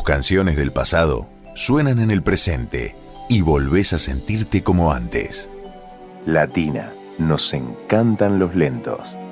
Tus canciones del pasado suenan en el presente y volvés a sentirte como antes. Latina, nos encantan los lentos.